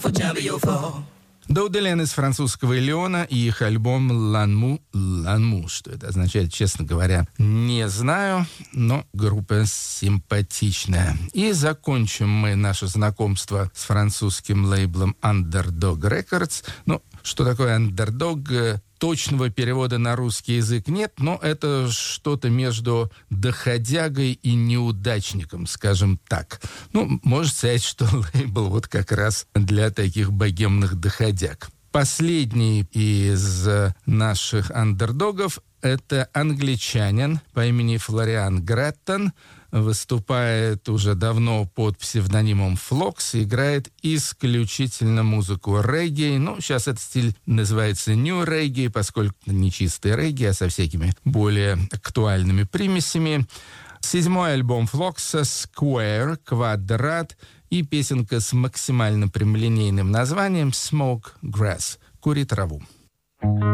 Доуделен из французского Лиона и их альбом «Ланму». Что это означает, честно говоря, не знаю, но группа симпатичная. И закончим мы наше знакомство с французским лейблом Underdog Records. Ну, что такое Underdog? Точного перевода на русский язык нет, но это что-то между доходягой и неудачником, скажем так. Ну, можно сказать, что лейбл вот как раз для таких богемных доходяг. Последний из наших андердогов — это англичанин по имени Флориан Греттон. Выступает уже давно под псевдонимом Флокс, играет исключительно музыку регги. Ну, сейчас этот стиль называется нью регги, поскольку не чистый регги, а со всякими более актуальными примесями. 7-й альбом Флокса «Square», «Квадрат», и песенка с максимально прямолинейным названием «Smoke Grass», «Кури траву».